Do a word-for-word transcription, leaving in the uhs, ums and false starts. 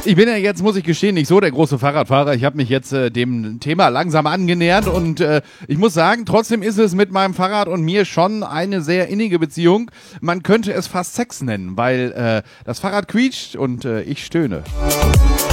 Ich bin ja jetzt, muss ich gestehen, nicht so der große Fahrradfahrer. Ich habe mich jetzt äh, dem Thema langsam angenähert und äh, ich muss sagen, trotzdem ist es mit meinem Fahrrad und mir schon eine sehr innige Beziehung. Man könnte es fast Sex nennen, weil äh, das Fahrrad quietscht und äh, ich stöhne.